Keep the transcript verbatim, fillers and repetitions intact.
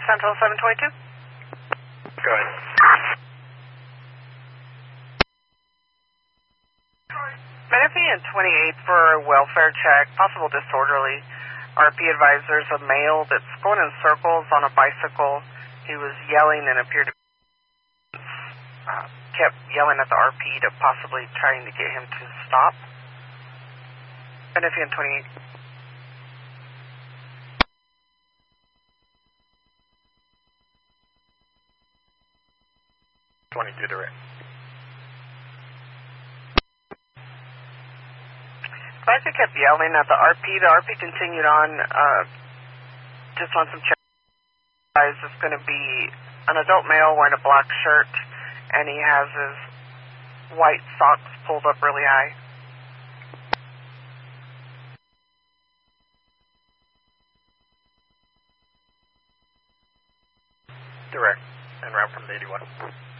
Central seven twenty-two. Go ahead. Menifee and twenty-eight for a welfare check, possible disorderly. R P advisors a male that's going in circles on a bicycle. He was yelling and appeared to uh, kept yelling at the R P to possibly trying to get him to stop. Menifee and twenty-eight. twenty-two direct. Advisor kept yelling at the R P. The R P continued on. Uh, just on some check. It's going to be an adult male wearing a black shirt, and he has his white socks pulled up really high. Direct. En route from the eighty-one.